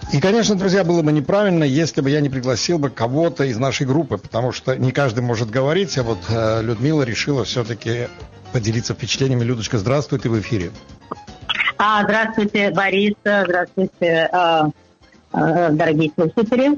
И, конечно, друзья, было бы неправильно, если бы я не пригласил бы кого-то из нашей группы, потому что не каждый может говорить, а вот Людмила решила все-таки поделиться впечатлениями. Людочка, здравствуй, ты в эфире. Здравствуйте, Борис, здравствуйте, дорогие слушатели.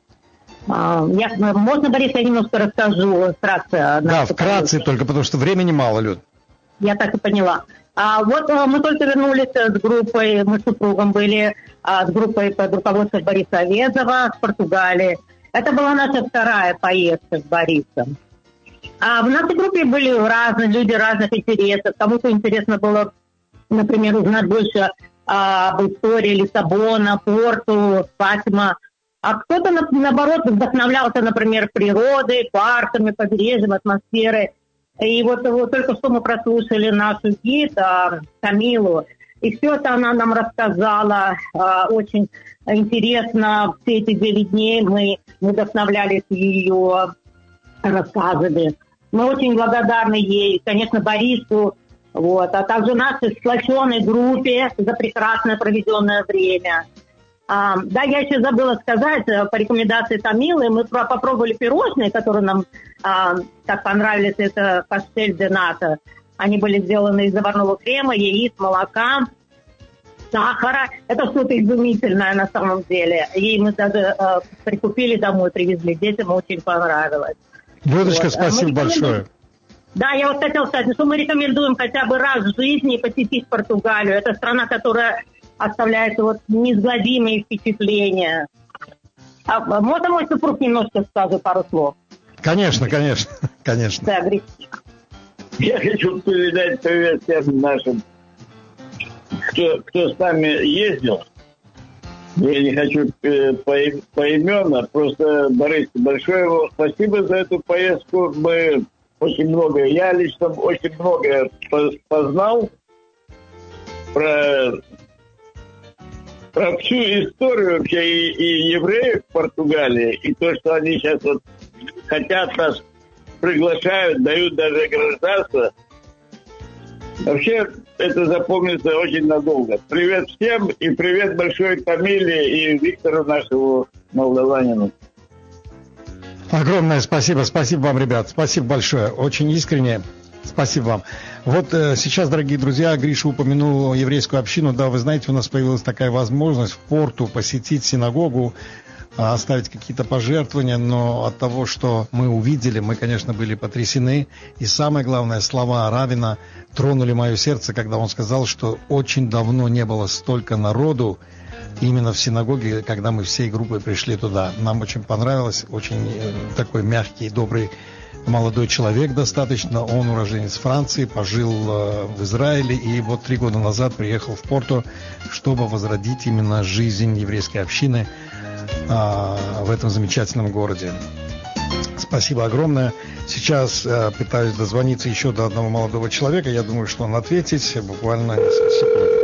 Можно, Борис, я немножко расскажу вкратце? Да, вкратце только, потому что времени мало, Люд. Я так и поняла. Вот мы только вернулись с группой, мы с супругом были с группой под руководством Бориса Овезова с Португалии. Это была наша вторая поездка с Борисом. В нашей группе были разные люди разных интересов. Кому-то интересно было, например, узнать больше об истории Лиссабона, Порту, Фатима. А кто-то, наоборот, вдохновлялся, например, природой, парками, побережьем, атмосферой. И вот только что мы прослушали нашу гид Камилу, и все это она нам рассказала очень интересно. Все эти 9 дней мы вдохновлялись ее рассказами. Мы очень благодарны ей, конечно, Борису, а также нашей сплоченной группе за прекрасное проведенное время. Да, я еще забыла сказать, по рекомендации Тамилы, мы попробовали пирожные, которые нам так понравились, это пастель де нато. Они были сделаны из заварного крема, яиц, молока, сахара. Это что-то изумительное на самом деле. И мы даже прикупили домой, привезли детям, очень понравилось. Людочка, спасибо большое. Да, я вот хотела сказать, что мы рекомендуем хотя бы раз в жизни посетить Португалию. Это страна, которая оставляет неизгладимые впечатления. Можно мой супруг немножко скажет пару слов? Конечно. Да, Гриш. Я хочу передать привет всем нашим, кто с нами ездил. Я не хочу поименно, просто, Борис, большое спасибо за эту поездку. Мы очень многое, я лично очень многое познал про всю историю вообще и евреев в Португалии, и то, что они сейчас хотят нас, приглашают, дают даже гражданство. Вообще, это запомнится очень надолго. Привет всем, и привет большой Камиле и Виктору нашему молдаванину. Огромное спасибо. Спасибо вам, ребят. Спасибо большое. Очень искренне. Спасибо вам. Вот сейчас, дорогие друзья, Гриша упомянул еврейскую общину. Да, вы знаете, у нас появилась такая возможность в Порту посетить синагогу, оставить какие-то пожертвования, но от того, что мы увидели, мы, конечно, были потрясены. И самое главное, слова раввина тронули мое сердце, когда он сказал, что очень давно не было столько народу именно в синагоге, когда мы всей группой пришли туда. Нам очень понравилось, очень такой мягкий, добрый молодой человек достаточно. Он уроженец Франции, пожил в Израиле и вот 3 года назад приехал в Порту, чтобы возродить именно жизнь еврейской общины в этом замечательном городе. Спасибо огромное. Сейчас пытаюсь дозвониться еще до одного молодого человека. Я думаю, что он ответит буквально несколько секунд.